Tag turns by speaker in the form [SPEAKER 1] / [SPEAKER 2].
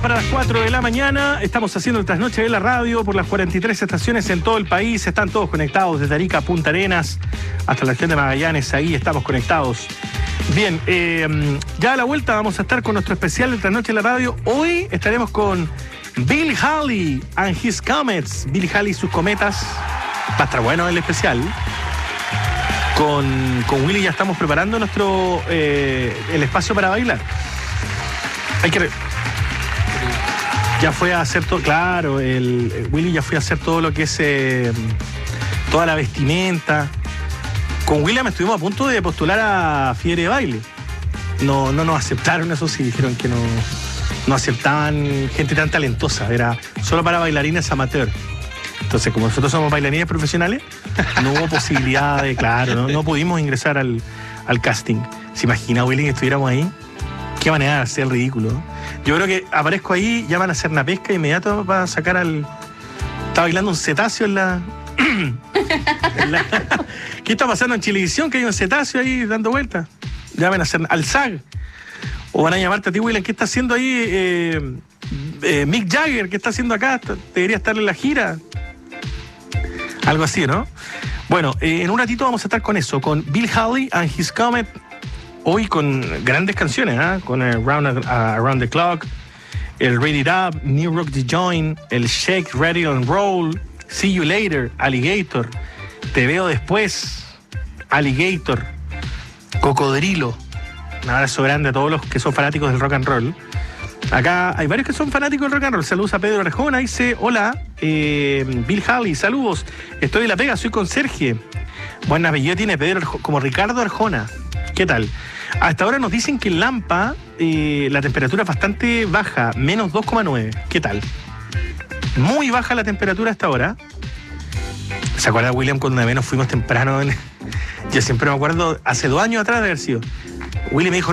[SPEAKER 1] para las 4 de la mañana. Estamos haciendo el trasnoche de la radio por las 43 estaciones en todo el país. Están todos conectados desde Arica a Punta Arenas hasta la región de Magallanes. Ahí estamos conectados. Bien, ya a la vuelta vamos a estar con nuestro especial del trasnoche de la radio. Hoy estaremos con Bill Haley and his comets. Bill Haley y sus cometas. Va a estar bueno el especial. Con Willy ya estamos preparando nuestro el espacio para bailar. Hay que... Ya fue a hacer todo, claro, Willy ya fue a hacer todo lo que es toda la vestimenta. Con William estuvimos a punto de postular a Fiebre de Baile. No nos aceptaron, eso sí, dijeron que no aceptaban gente tan talentosa, era solo para bailarines amateur. Entonces, como nosotros somos bailarines profesionales, no hubo posibilidad de, claro, no pudimos ingresar al casting. ¿Se imagina, Willy, que estuviéramos ahí? Qué manera de hacer el ridículo, ¿no? Yo creo que aparezco ahí, ya van a hacer una pesca inmediato para sacar al... Está bailando un cetáceo en la... ¿Qué está pasando en Chilevisión? Que hay un cetáceo ahí dando vueltas. Ya van a hacer al SAG. O van a llamarte a ti, William. ¿Qué está haciendo ahí Mick Jagger? ¿Qué está haciendo acá? Debería estar en la gira. Algo así, ¿no? Bueno, en un ratito vamos a estar con eso, con Bill Haley and his comet. Hoy con grandes canciones, ¿eh? Con el Around the Clock, el Read It Up, New Rock the Joint, el Shake, Ready and Roll, See You Later, Alligator, Te Veo Después, Alligator, Cocodrilo. Un abrazo grande a todos los que son fanáticos del rock and roll. Acá hay varios que son fanáticos del rock and roll. Saludos a Pedro Arjona, dice, hola, Bill Haley, saludos. Estoy de La Pega, soy conserje. Buen apellido tiene Pedro, como Ricardo Arjona. ¿Qué tal? Hasta ahora nos dicen que en Lampa la temperatura es bastante baja, menos 2,9. ¿Qué tal? Muy baja la temperatura hasta ahora. ¿Se acuerda, William, cuando una vez nos fuimos temprano? Yo siempre me acuerdo, hace 2 años atrás de haber sido. Willy me dijo,